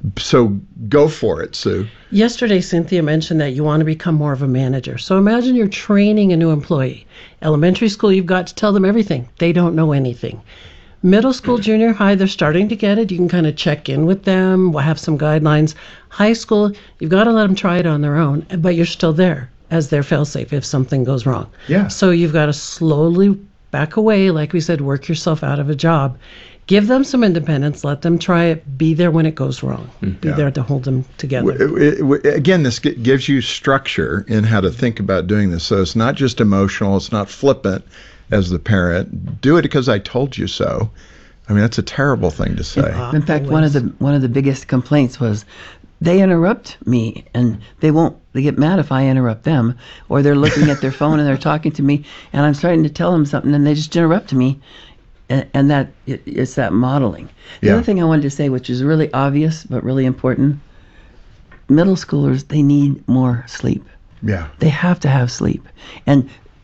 So go for it, Sue. Yesterday, Cynthia mentioned that you want to become more of a manager. So imagine you're training a new employee. Elementary school, you've got to tell them everything. They don't know anything. Middle school, junior high, they're starting to get it. You can kind of check in with them. We'll have some guidelines. High school, you've got to let them try it on their own, but you're still there as their fail-safe if something goes wrong. Yeah. So you've got to slowly back away, like we said, work yourself out of a job. Give them some independence. Let them try it. Be there when it goes wrong. Be there to hold them together. Again, this gives you structure in how to think about doing this. So it's not just emotional. It's not flippant as the parent. Do it because I told you so. I mean, that's a terrible thing to say. In fact, one of the biggest complaints was they interrupt me, and they get mad if I interrupt them, or they're looking at their phone and they're talking to me, and I'm starting to tell them something, and they just interrupt me. And that it's that modeling. The other thing I wanted to say, which is really obvious but really important, middle schoolers, they need more sleep. Yeah. They have to have sleep. And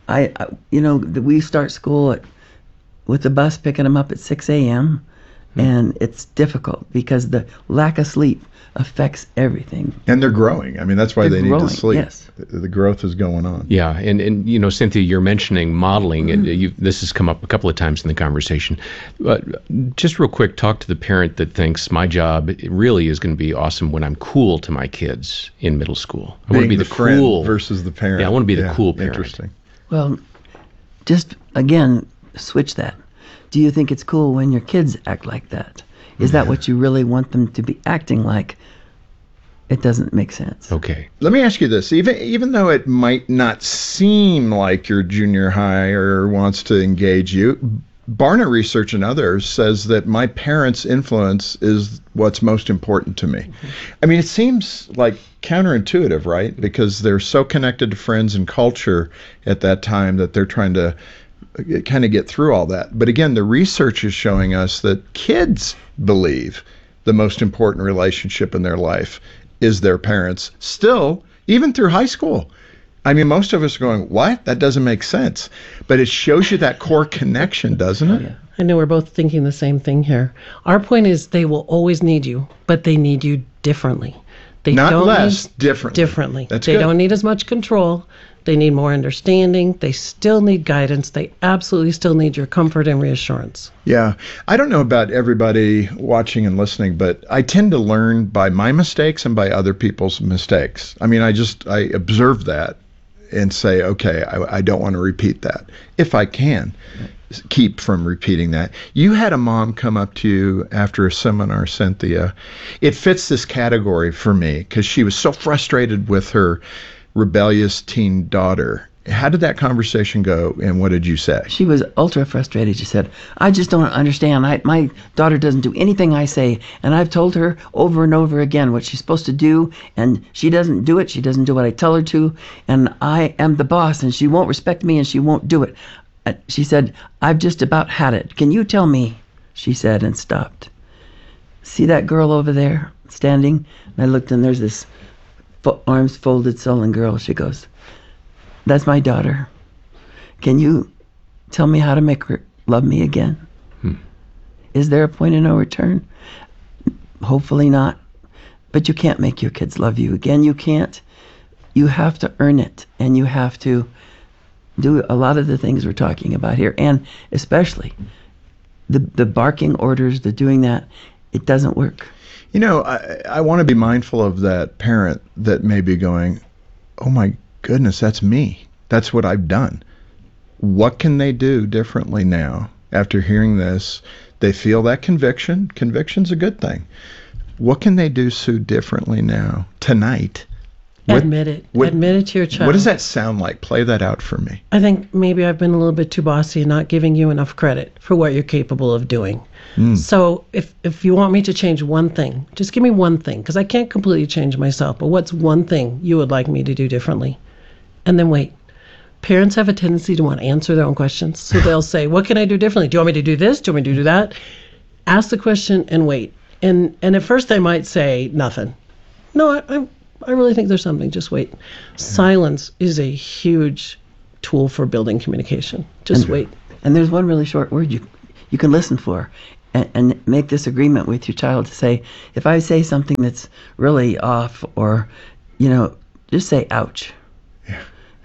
we start school with the bus picking them up at 6 a.m. And it's difficult because the lack of sleep affects everything. And they're growing. I mean, that's why they need to sleep. Yes. The growth is going on. Yeah, and you know, Cynthia, you're mentioning modeling, and this has come up a couple of times in the conversation. Just real quick, talk to the parent that thinks my job really is going to be awesome when I'm cool to my kids in middle school. I want to be the cool versus the parent. Yeah, I want to be the cool parent. Interesting. Well, just again, switch that. Do you think it's cool when your kids act like that? Is that what you really want them to be acting like? It doesn't make sense. Okay. Let me ask you this. Even though it might not seem like your junior high or wants to engage you, Barna research and others says that my parents' influence is what's most important to me. Mm-hmm. I mean, it seems like counterintuitive, right? Because they're so connected to friends and culture at that time that they're trying to kind of get through all that. But again, the research is showing us that kids believe the most important relationship in their life is their parents. Still, even through high school. I mean, most of us are going, what? That doesn't make sense. But it shows you that core connection, doesn't it? Yeah. I know we're both thinking the same thing here. Our point is they will always need you, but they need you differently. They Not don't less, need, differently. Differently. That's they good. don't need as much control. They need more understanding. They still need guidance. They absolutely still need your comfort and reassurance. Yeah. I don't know about everybody watching and listening, but I tend to learn by my mistakes and by other people's mistakes. I mean, I observe that and say, okay, I don't want to repeat that. If I can keep from repeating that. You had a mom come up to you after a seminar, Cynthia. It fits this category for me because she was so frustrated with her rebellious teen daughter. How did that conversation go, and what did you say? She was ultra frustrated. She said, I just don't understand. My daughter doesn't do anything I say, and I've told her over and over again what she's supposed to do, and she doesn't do it. She doesn't do what I tell her to, and I am the boss, and she won't respect me, and she won't do it. She said, I've just about had it. Can you tell me? She said, and stopped. See that girl over there standing? And I looked, and there's this arms folded, sullen girl. She goes, that's my daughter. Can you tell me how to make her love me again? Is there a point of no return? Hopefully not. But you can't make your kids love you again. You can't. You have to earn it, and you have to do a lot of the things we're talking about here, and especially the barking orders, the doing that, it doesn't work. You know, I want to be mindful of that parent that may be going, oh my goodness, that's me. That's what I've done. What can they do differently now after hearing this? They feel that conviction. Conviction's a good thing. What can they do, Sue, differently now, tonight? Admit it. Admit it to your child. What does that sound like? Play that out for me. I think maybe I've been a little bit too bossy and not giving you enough credit for what you're capable of doing. So if you want me to change one thing, just give me one thing, because I can't completely change myself, but what's one thing you would like me to do differently? And then wait. Parents have a tendency to want to answer their own questions. So they'll say, what can I do differently? Do you want me to do this? Do you want me to do that? Ask the question and wait. And at first they might say nothing. No, I really think there's something. Just wait. Silence is a huge tool for building communication. Just wait. And there's one really short word you can listen for, and make this agreement with your child to say, if I say something that's really off, or, just say, ouch. Yeah.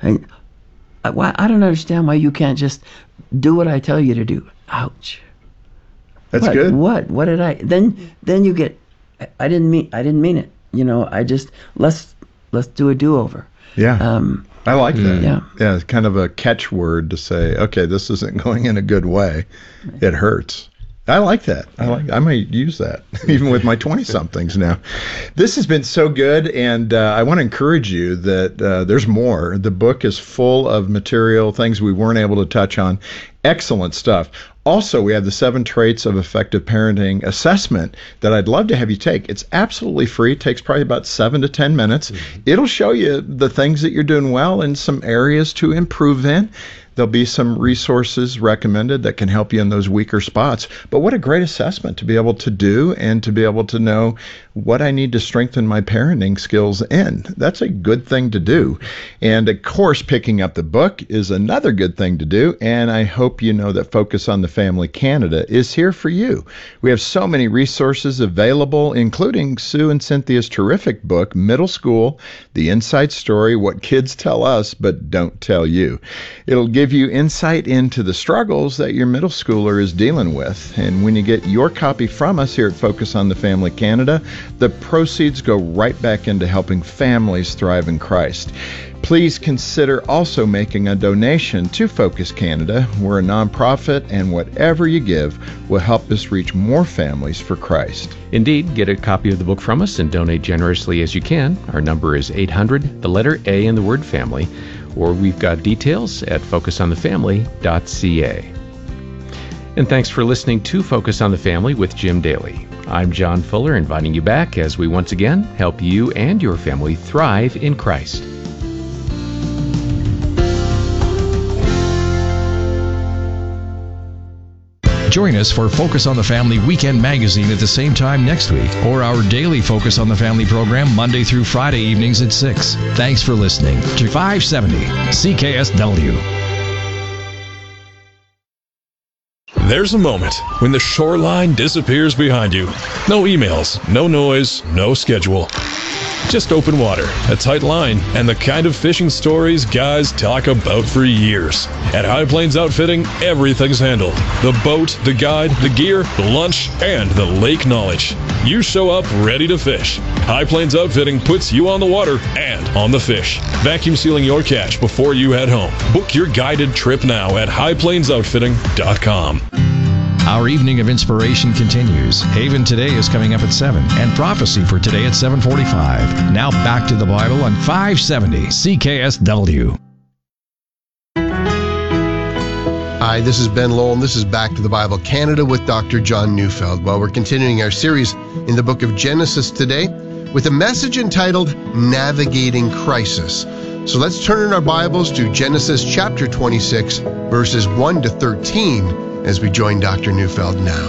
I don't understand why you can't just do what I tell you to do. Ouch. That's good. What did I? Then you get, I didn't mean it. Let's do a do-over. Yeah. I like that. Yeah. It's kind of a catchword to say, okay, this isn't going in a good way. It hurts. I like that. I might use that even with my 20-somethings now. This has been so good, and I want to encourage you that there's more. The book is full of material, things we weren't able to touch on. Excellent stuff. Also, we have the 7 Traits of Effective Parenting assessment that I'd love to have you take. It's absolutely free. It takes probably about 7 to 10 minutes. It'll show you the things that you're doing well and some areas to improve in. There'll be some resources recommended that can help you in those weaker spots. But what a great assessment to be able to do and to be able to know what I need to strengthen my parenting skills in. That's a good thing to do. And of course, picking up the book is another good thing to do. And I hope you know that Focus on the Family Canada is here for you. We have so many resources available, including Sue and Cynthia's terrific book, Middle School, The Inside Story, What Kids Tell Us But Don't Tell You. It'll give you insight into the struggles that your middle schooler is dealing with. And when you get your copy from us here at Focus on the Family Canada, the proceeds go right back into helping families thrive in Christ. Please consider also making a donation to Focus Canada. We're a nonprofit, and whatever you give will help us reach more families for Christ. Indeed, get a copy of the book from us and donate generously as you can. Our number is 800, the letter A in the word family, or we've got details at focusonthefamily.ca. And thanks for listening to Focus on the Family with Jim Daly. I'm John Fuller, inviting you back as we once again help you and your family thrive in Christ. Join us for Focus on the Family Weekend Magazine at the same time next week, or our daily Focus on the Family program Monday through Friday evenings at 6. Thanks for listening to 570 CKSW. There's a moment when the shoreline disappears behind you. No emails, no noise, no schedule. Just open water, a tight line, and the kind of fishing stories guys talk about for years. At High Plains Outfitting, everything's handled. The boat, the guide, the gear, the lunch, and the lake knowledge. You show up ready to fish. High Plains Outfitting puts you on the water and on the fish. Vacuum sealing your catch before you head home. Book your guided trip now at highplainsoutfitting.com. Our evening of inspiration continues. Haven Today is coming up at 7, and Prophecy for Today at 7:45. Now back to the Bible on 570 CKSW. Hi, this is Ben Lowell, and this is Back to the Bible Canada with Dr. John Neufeld. Well, we're continuing our series in the book of Genesis today with a message entitled Navigating Crisis. So let's turn in our Bibles to Genesis chapter 26, verses 1 to 13, as we join Dr. Neufeld now.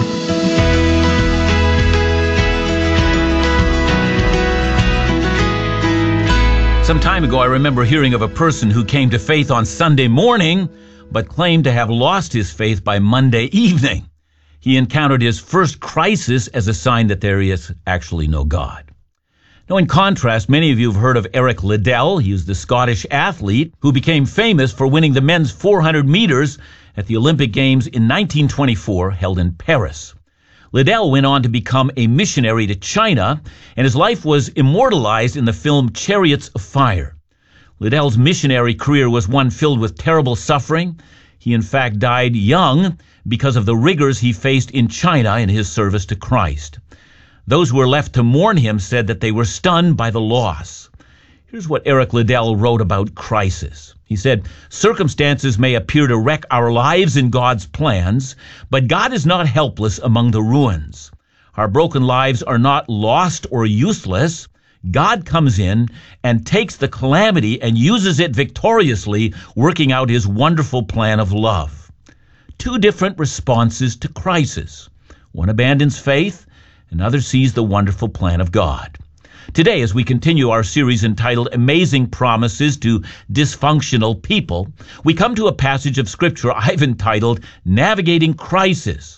Some time ago, I remember hearing of a person who came to faith on Sunday morning, but claimed to have lost his faith by Monday evening. He encountered his first crisis as a sign that there is actually no God. Now, in contrast, many of you have heard of Eric Liddell. He was the Scottish athlete who became famous for winning the men's 400 meters at the Olympic Games in 1924, held in Paris. Liddell went on to become a missionary to China, and his life was immortalized in the film Chariots of Fire. Liddell's missionary career was one filled with terrible suffering. He, in fact, died young because of the rigors he faced in China in his service to Christ. Those who were left to mourn him said that they were stunned by the loss. Here's what Eric Liddell wrote about crisis. He said, "Circumstances may appear to wreck our lives in God's plans, but God is not helpless among the ruins. Our broken lives are not lost or useless. God comes in and takes the calamity and uses it victoriously, working out his wonderful plan of love." Two different responses to crisis. One abandons faith, another sees the wonderful plan of God. Today, as we continue our series entitled Amazing Promises to Dysfunctional People, we come to a passage of Scripture I've entitled Navigating Crisis.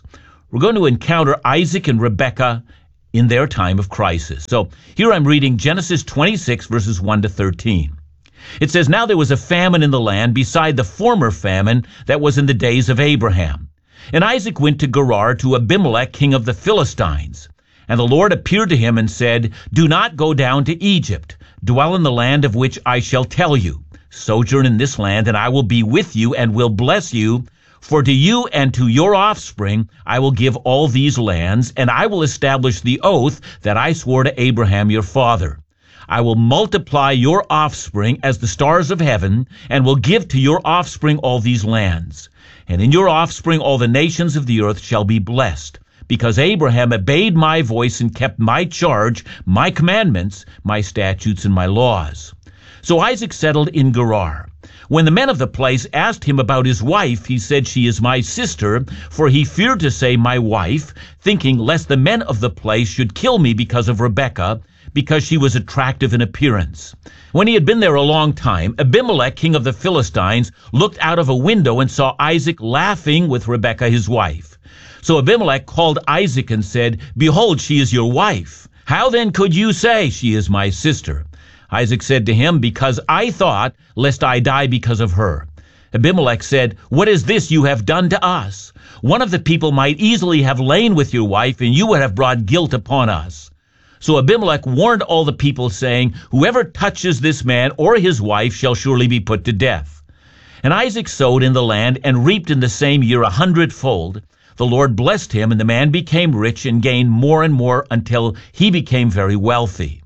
We're going to encounter Isaac and Rebekah in their time of crisis. So here I'm reading Genesis 26, verses 1 to 13. It says, "Now there was a famine in the land beside the former famine that was in the days of Abraham. And Isaac went to Gerar to Abimelech, king of the Philistines. And the Lord appeared to him and said, 'Do not go down to Egypt. Dwell in the land of which I shall tell you. Sojourn in this land, and I will be with you and will bless you. For to you and to your offspring I will give all these lands, and I will establish the oath that I swore to Abraham your father. I will multiply your offspring as the stars of heaven, and will give to your offspring all these lands. And in your offspring all the nations of the earth shall be blessed, because Abraham obeyed my voice and kept my charge, my commandments, my statutes, and my laws.' So Isaac settled in Gerar. When the men of the place asked him about his wife, he said, 'She is my sister,' for he feared to say 'my wife,' thinking lest the men of the place should kill me because of Rebekah, because she was attractive in appearance. When he had been there a long time, Abimelech, king of the Philistines, looked out of a window and saw Isaac laughing with Rebekah his wife. So Abimelech called Isaac and said, 'Behold, she is your wife. How then could you say, she is my sister?' Isaac said to him, 'Because I thought, lest I die because of her.' Abimelech said, 'What is this you have done to us? One of the people might easily have lain with your wife, and you would have brought guilt upon us.' So Abimelech warned all the people, saying, 'Whoever touches this man or his wife shall surely be put to death.' And Isaac sowed in the land and reaped in the same year 100-fold. The Lord blessed him, and the man became rich and gained more and more until he became very wealthy."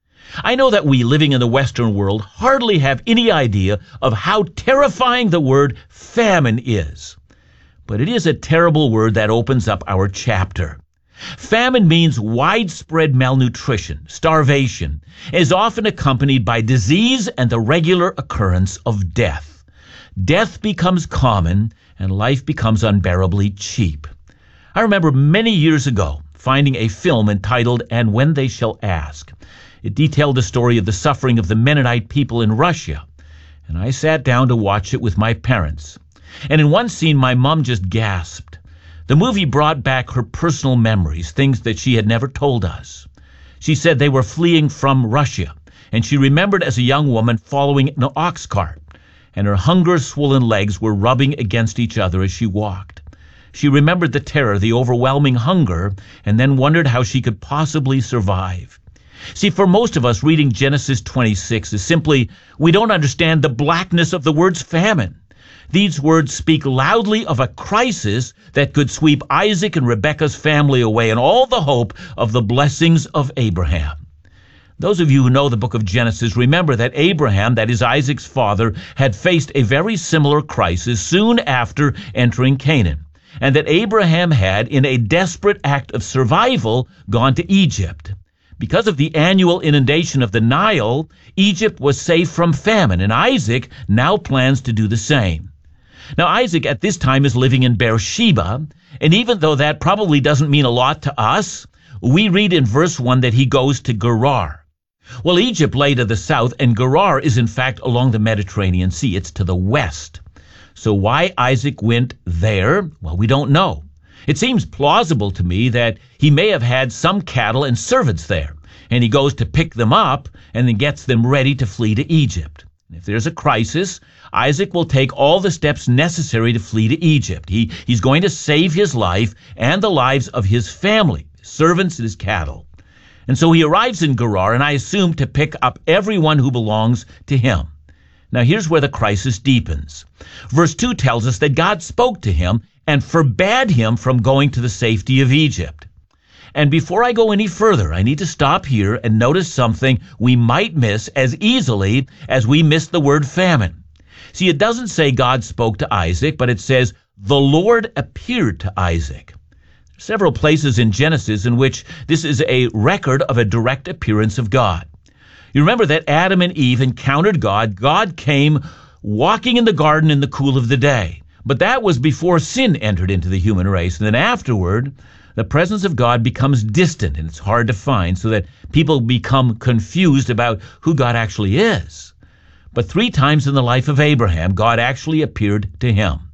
I know that we living in the Western world hardly have any idea of how terrifying the word famine is. But it is a terrible word that opens up our chapter. Famine means widespread malnutrition, starvation, is often accompanied by disease and the regular occurrence of death. Death becomes common, and life becomes unbearably cheap. I remember many years ago finding a film entitled "And When They Shall Ask." It detailed the story of the suffering of the Mennonite people in Russia, and I sat down to watch it with my parents. And in one scene, my mom just gasped. The movie brought back her personal memories, things that she had never told us. She said they were fleeing from Russia, and she remembered as a young woman following an ox cart, and her hunger-swollen legs were rubbing against each other as she walked. She remembered the terror, the overwhelming hunger, and then wondered how she could possibly survive. See, for most of us, reading Genesis 26 is simply, we don't understand the blackness of the words famine. These words speak loudly of a crisis that could sweep Isaac and Rebekah's family away and all the hope of the blessings of Abraham. Those of you who know the book of Genesis remember that Abraham, that is Isaac's father, had faced a very similar crisis soon after entering Canaan, and that Abraham had, in a desperate act of survival, gone to Egypt. Because of the annual inundation of the Nile, Egypt was safe from famine, and Isaac now plans to do the same. Now, Isaac at this time is living in Beersheba, and even though that probably doesn't mean a lot to us, we read in verse 1 that he goes to Gerar. Well, Egypt lay to the south, and Gerar is in fact along the Mediterranean Sea. It's to the west. So why Isaac went there? Well, we don't know. It seems plausible to me that he may have had some cattle and servants there, and he goes to pick them up and then gets them ready to flee to Egypt. If there's a crisis, Isaac will take all the steps necessary to flee to Egypt. He's going to save his life and the lives of his family, his servants and his cattle. And so he arrives in Gerar, and I assume to pick up everyone who belongs to him. Now here's where the crisis deepens. Verse 2 tells us that God spoke to him and forbade him from going to the safety of Egypt. And before I go any further, I need to stop here and notice something we might miss as easily as we miss the word famine. See, it doesn't say God spoke to Isaac, but it says the Lord appeared to Isaac. There are several places in Genesis in which this is a record of a direct appearance of God. You remember that Adam and Eve encountered God. God came walking in the garden in the cool of the day. But that was before sin entered into the human race. And then afterward, the presence of God becomes distant, and it's hard to find, so that people become confused about who God actually is. But 3 times in the life of Abraham, God actually appeared to him.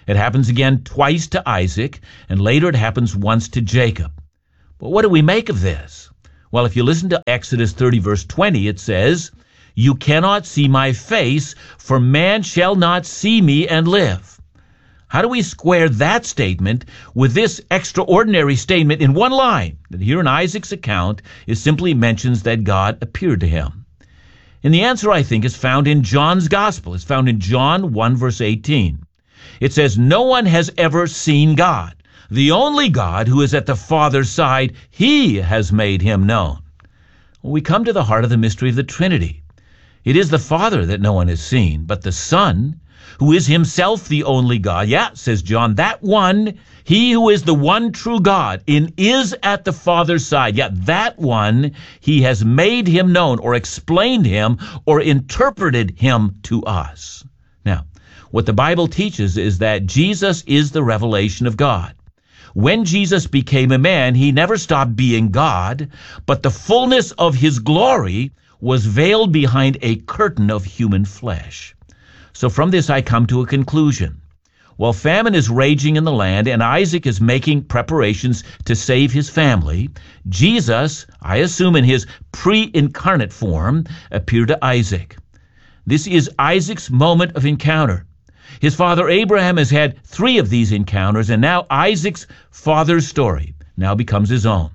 It happens again twice to Isaac, and later it happens once to Jacob. But what do we make of this? Well, if you listen to Exodus 30, verse 20, it says, "You cannot see my face, for man shall not see me and live." How do we square that statement with this extraordinary statement in one line that here in Isaac's account is simply mentions that God appeared to him? And the answer, I think, is found in John's Gospel. It's found in John 1, verse 18. It says, "No one has ever seen God. The only God who is at the Father's side, he has made him known." Well, we come to the heart of the mystery of the Trinity. It is the Father that no one has seen, but the Son, who is himself the only God. Yeah, says John, that one, he who is the one true God and is at the Father's side. Yeah, that one, he has made him known or explained him or interpreted him to us. Now, what the Bible teaches is that Jesus is the revelation of God. When Jesus became a man, he never stopped being God, but the fullness of his glory was veiled behind a curtain of human flesh. So from this I come to a conclusion. While famine is raging in the land and Isaac is making preparations to save his family, Jesus, I assume in his pre-incarnate form, appeared to Isaac. This is Isaac's moment of encounter. His father Abraham has had 3 of these encounters, and now Isaac's father's story now becomes his own.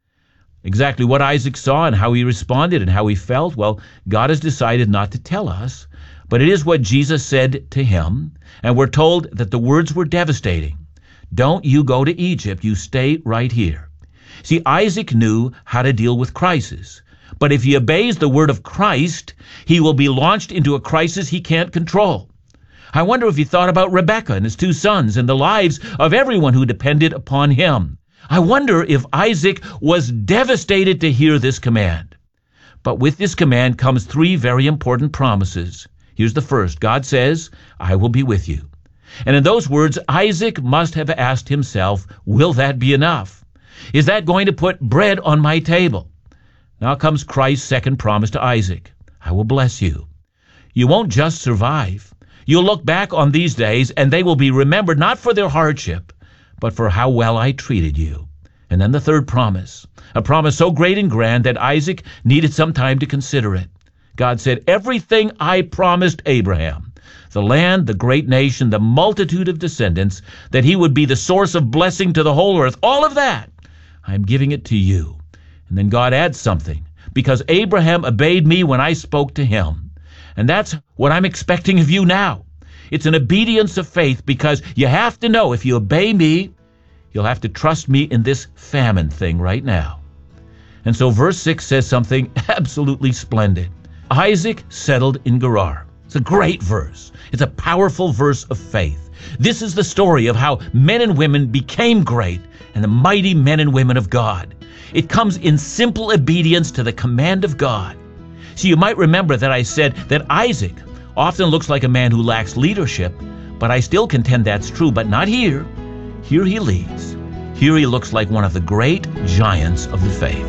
Exactly what Isaac saw and how he responded and how he felt, well, God has decided not to tell us, but it is what Jesus said to him, and we're told that the words were devastating. "Don't you go to Egypt, you stay right here." See, Isaac knew how to deal with crisis, but if he obeys the word of Christ, he will be launched into a crisis he can't control. I wonder if he thought about Rebekah and his 2 sons and the lives of everyone who depended upon him. I wonder if Isaac was devastated to hear this command. But with this command comes 3 very important promises. Here's the first. God says, "I will be with you." And in those words, Isaac must have asked himself, will that be enough? Is that going to put bread on my table? Now comes Christ's second promise to Isaac. "I will bless you." You won't just survive. You'll look back on these days and they will be remembered not for their hardship, but for how well I treated you. And then the third promise, a promise so great and grand that Isaac needed some time to consider it. God said, "Everything I promised Abraham, the land, the great nation, the multitude of descendants, that he would be the source of blessing to the whole earth, all of that, I'm giving it to you." And then God adds something, "Because Abraham obeyed me when I spoke to him." And that's what I'm expecting of you now. It's an obedience of faith, because you have to know if you obey me, you'll have to trust me in this famine thing right now. And so verse 6 says something absolutely splendid. Isaac settled in Gerar. It's a great verse. It's a powerful verse of faith. This is the story of how men and women became great and the mighty men and women of God. It comes in simple obedience to the command of God. So you might remember that I said that Isaac often looks like a man who lacks leadership, but I still contend that's true, but not here. Here he leads. Here he looks like one of the great giants of the faith.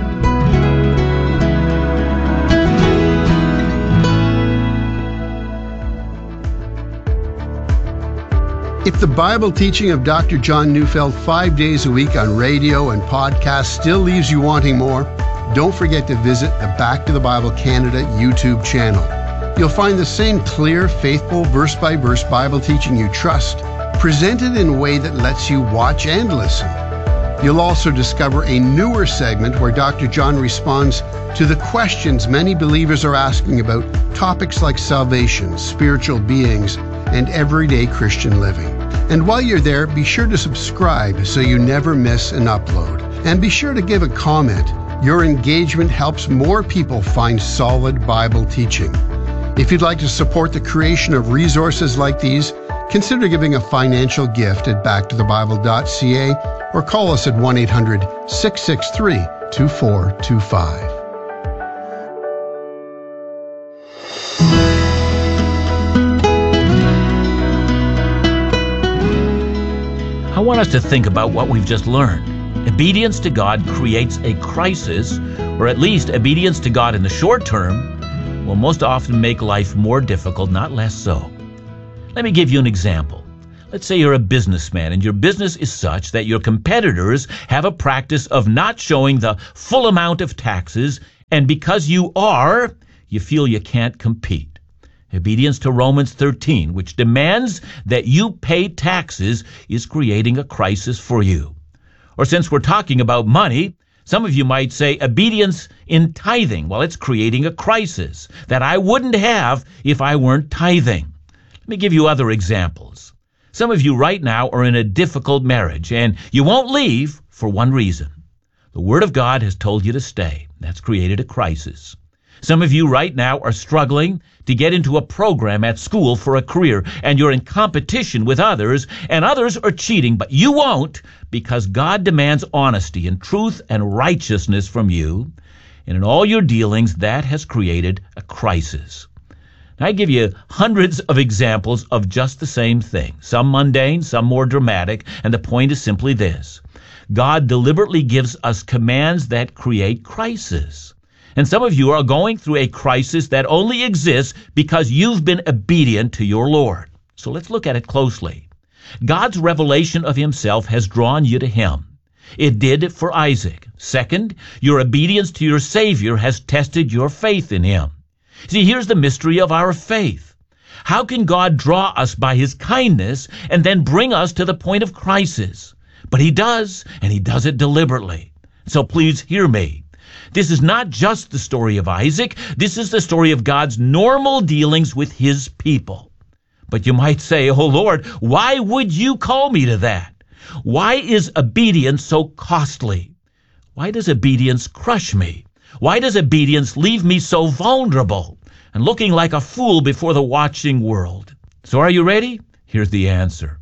If the Bible teaching of Dr. John Neufeld 5 days a week on radio and podcast still leaves you wanting more, don't forget to visit the Back to the Bible Canada YouTube channel. You'll find the same clear, faithful, verse-by-verse Bible teaching you trust, presented in a way that lets you watch and listen. You'll also discover a newer segment where Dr. John responds to the questions many believers are asking about topics like salvation, spiritual beings, and everyday Christian living. And while you're there, be sure to subscribe so you never miss an upload. And be sure to give a comment. Your engagement helps more people find solid Bible teaching. If you'd like to support the creation of resources like these, consider giving a financial gift at backtothebible.ca or call us at 1-800-663-2425. I want us to think about what we've just learned. Obedience to God creates a crisis, or at least obedience to God in the short term will most often make life more difficult, not less so. Let me give you an example. Let's say you're a businessman and your business is such that your competitors have a practice of not showing the full amount of taxes, and because you feel you can't compete. Obedience to Romans 13, which demands that you pay taxes, is creating a crisis for you. Or since we're talking about money, some of you might say obedience in tithing. Well, it's creating a crisis that I wouldn't have if I weren't tithing. Let me give you other examples. Some of you right now are in a difficult marriage, and you won't leave for one reason. The Word of God has told you to stay. That's created a crisis. Some of you right now are struggling to get into a program at school for a career, and you're in competition with others, and others are cheating, but you won't, because God demands honesty and truth and righteousness from you. And in all your dealings, that has created a crisis. I give you hundreds of examples of just the same thing, some mundane, some more dramatic, and the point is simply this. God deliberately gives us commands that create crisis. And some of you are going through a crisis that only exists because you've been obedient to your Lord. So let's look at it closely. God's revelation of himself has drawn you to him. It did for Isaac. Second, your obedience to your Savior has tested your faith in him. See, here's the mystery of our faith. How can God draw us by his kindness and then bring us to the point of crisis? But he does, and he does it deliberately. So please hear me. This is not just the story of Isaac. This is the story of God's normal dealings with his people. But you might say, oh Lord, why would you call me to that? Why is obedience so costly? Why does obedience crush me? Why does obedience leave me so vulnerable and looking like a fool before the watching world? So are you ready? Here's the answer.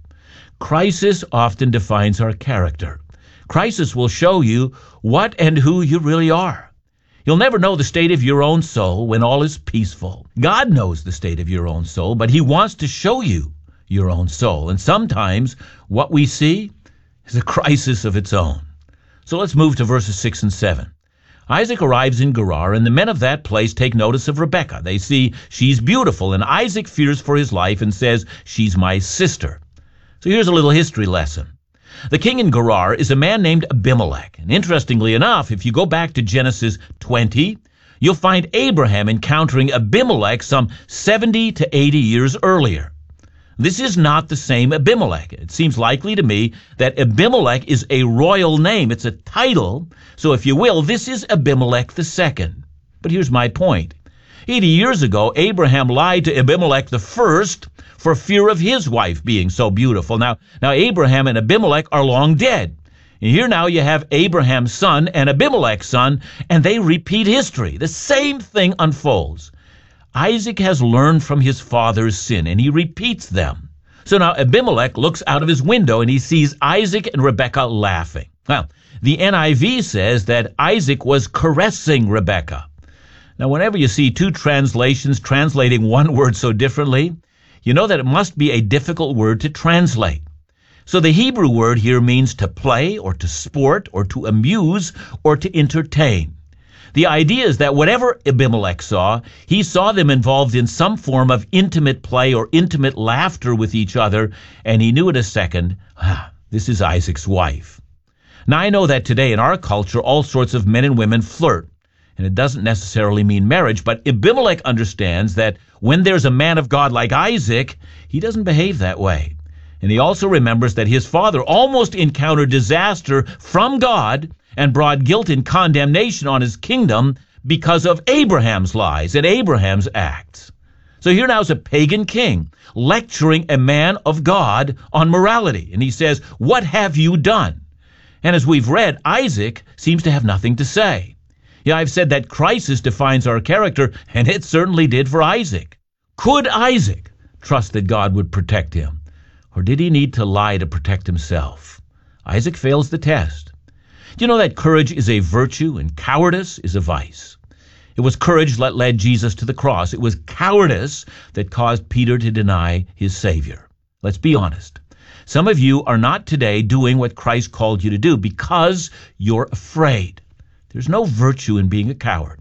Crisis often defines our character. Crisis will show you what and who you really are. You'll never know the state of your own soul when all is peaceful. God knows the state of your own soul, but he wants to show you your own soul. And sometimes what we see is a crisis of its own. So let's move to verses 6 and 7. Isaac arrives in Gerar, and the men of that place take notice of Rebekah. They see she's beautiful, and Isaac fears for his life and says, she's my sister. So here's a little history lesson. The king in Gerar is a man named Abimelech. And interestingly enough, if you go back to Genesis 20, you'll find Abraham encountering Abimelech some 70 to 80 years earlier. This is not the same Abimelech. It seems likely to me that Abimelech is a royal name. It's a title. So if you will, this is Abimelech II. But here's my point. 80 years ago, Abraham lied to Abimelech the first for fear of his wife being so beautiful. Now Abraham and Abimelech are long dead. And here now you have Abraham's son and Abimelech's son, and they repeat history. The same thing unfolds. Isaac has learned from his father's sin, and he repeats them. So now Abimelech looks out of his window, and he sees Isaac and Rebekah laughing. Well, the NIV says that Isaac was caressing Rebekah. Now, whenever you see two translations translating one word so differently, you know that it must be a difficult word to translate. So the Hebrew word here means to play or to sport or to amuse or to entertain. The idea is that whatever Abimelech saw, he saw them involved in some form of intimate play or intimate laughter with each other, and he knew in a second, this is Isaac's wife. Now I know that today in our culture all sorts of men and women flirt, and it doesn't necessarily mean marriage, but Abimelech understands that when there's a man of God like Isaac, he doesn't behave that way. And he also remembers that his father almost encountered disaster from God and brought guilt and condemnation on his kingdom because of Abraham's lies and Abraham's acts. So here now is a pagan king lecturing a man of God on morality. And he says, what have you done? And as we've read, Isaac seems to have nothing to say. Yeah, I've said that crisis defines our character, and it certainly did for Isaac. Could Isaac trust that God would protect him? Or did he need to lie to protect himself? Isaac fails the test. Do you know that courage is a virtue and cowardice is a vice? It was courage that led Jesus to the cross. It was cowardice that caused Peter to deny his Savior. Let's be honest. Some of you are not today doing what Christ called you to do because you're afraid. There's no virtue in being a coward.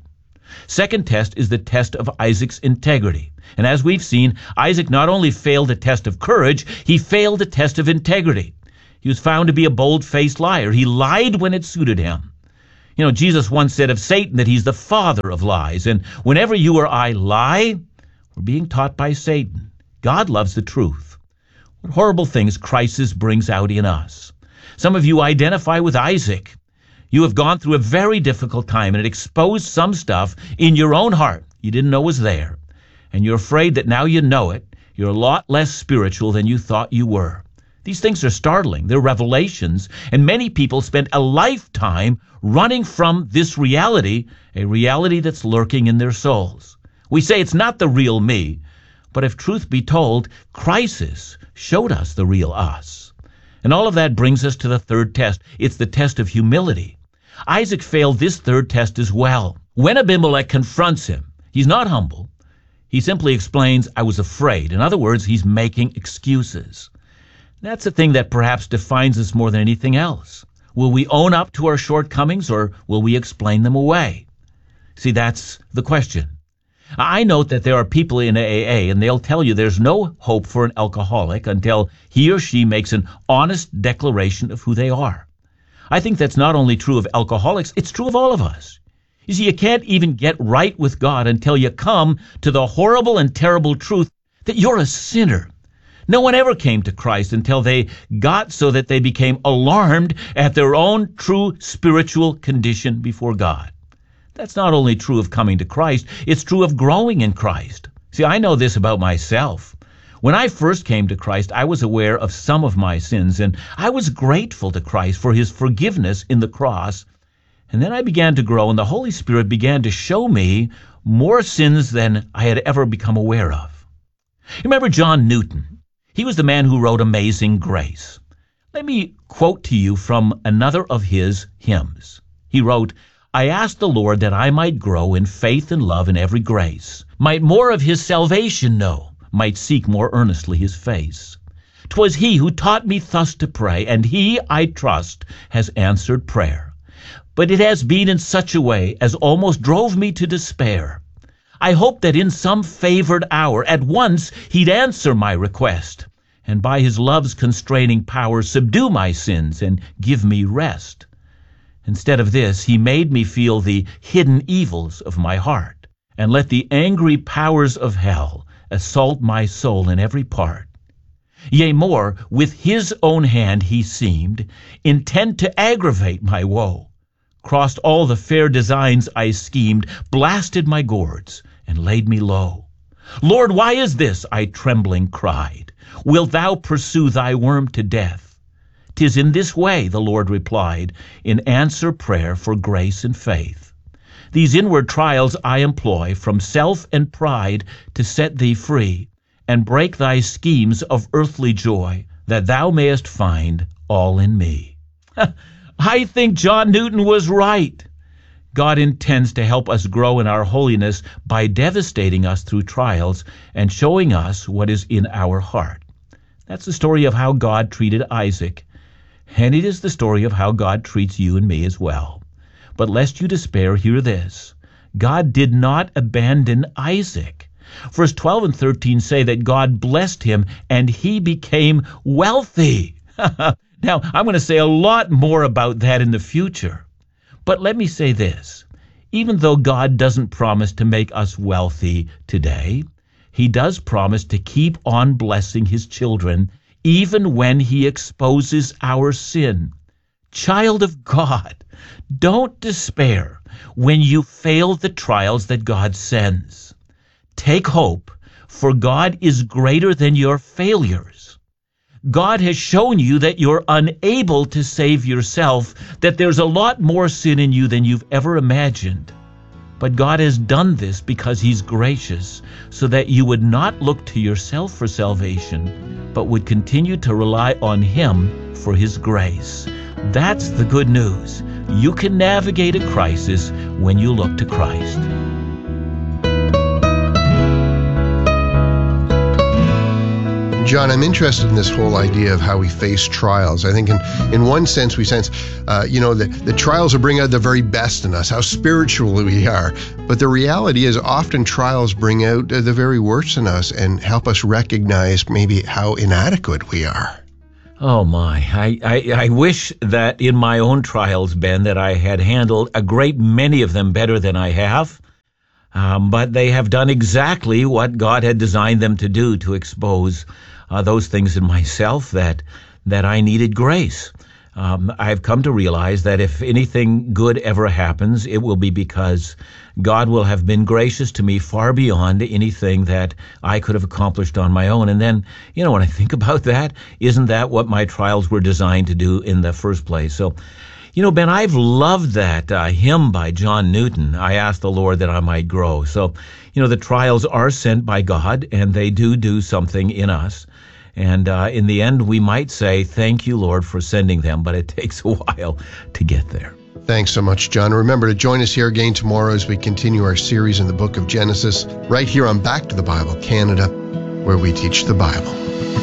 Second test is the test of Isaac's integrity. And as we've seen, Isaac not only failed a test of courage, he failed a test of integrity. He was found to be a bold-faced liar. He lied when it suited him. You know, Jesus once said of Satan that he's the father of lies. And whenever you or I lie, we're being taught by Satan. God loves the truth. What horrible things crisis brings out in us. Some of you identify with Isaac. You have gone through a very difficult time, and it exposed some stuff in your own heart you didn't know was there. And you're afraid that now you know it, you're a lot less spiritual than you thought you were. These things are startling. They're revelations, and many people spend a lifetime running from this reality, a reality that's lurking in their souls. We say it's not the real me, but if truth be told, crisis showed us the real us. And all of that brings us to the third test. It's the test of humility. Isaac failed this third test as well. When Abimelech confronts him, he's not humble. He simply explains, I was afraid. In other words, he's making excuses. That's the thing that perhaps defines us more than anything else. Will we own up to our shortcomings, or will we explain them away? See, that's the question. I note that there are people in AA, and they'll tell you there's no hope for an alcoholic until he or she makes an honest declaration of who they are. I think that's not only true of alcoholics, it's true of all of us. You see, you can't even get right with God until you come to the horrible and terrible truth that you're a sinner. No one ever came to Christ until they got so that they became alarmed at their own true spiritual condition before God. That's not only true of coming to Christ, it's true of growing in Christ. See, I know this about myself. When I first came to Christ, I was aware of some of my sins, and I was grateful to Christ for his forgiveness in the cross. And then I began to grow, and the Holy Spirit began to show me more sins than I had ever become aware of. You remember John Newton? He was the man who wrote Amazing Grace. Let me quote to you from another of his hymns. He wrote, I asked the Lord that I might grow in faith and love and every grace, might more of his salvation know, might seek more earnestly his face. 'Twas he who taught me thus to pray, and he, I trust, has answered prayer. But it has been in such a way as almost drove me to despair. I hoped that in some favored hour at once he'd answer my request, and by his love's constraining power subdue my sins and give me rest. Instead of this, he made me feel the hidden evils of my heart, and let the angry powers of hell assault my soul in every part. Yea, more, with his own hand he seemed intent to aggravate my woe, crossed all the fair designs I schemed, blasted my gourds, and laid me low. Lord, why is this? I trembling cried. Wilt thou pursue thy worm to death? 'Tis in this way, the Lord replied, in answer prayer for grace and faith. These inward trials I employ from self and pride to set thee free, and break thy schemes of earthly joy, that thou mayest find all in me. I think John Newton was right. God intends to help us grow in our holiness by devastating us through trials and showing us what is in our heart. That's the story of how God treated Isaac, and it is the story of how God treats you and me as well. But lest you despair, hear this. God did not abandon Isaac. Verse 12 and 13 say that God blessed him and he became wealthy. Now, I'm going to say a lot more about that in the future. But let me say this. Even though God doesn't promise to make us wealthy today, he does promise to keep on blessing his children even when he exposes our sin. Child of God, don't despair when you fail the trials that God sends. Take hope, for God is greater than your failures. God has shown you that you're unable to save yourself, that there's a lot more sin in you than you've ever imagined. But God has done this because he's gracious, so that you would not look to yourself for salvation, but would continue to rely on him for his grace. That's the good news. You can navigate a crisis when you look to Christ. John, I'm interested in this whole idea of how we face trials. I think in one sense we sense, the trials will bring out the very best in us, how spiritual we are. But the reality is often trials bring out the very worst in us and help us recognize maybe how inadequate we are. Oh my, I wish that in my own trials, Ben, that I had handled a great many of them better than I have. But they have done exactly what God had designed them to do, to expose those things in myself that I needed grace. I've come to realize that if anything good ever happens, it will be because God will have been gracious to me far beyond anything that I could have accomplished on my own. And then, when I think about that, isn't that what my trials were designed to do in the first place? So, Ben, I've loved that hymn by John Newton, I asked the Lord that I might grow. So, the trials are sent by God, and they do something in us. And in the end, we might say, thank you, Lord, for sending them, but it takes a while to get there. Thanks so much, John. Remember to join us here again tomorrow as we continue our series in the book of Genesis, right here on Back to the Bible Canada, where we teach the Bible.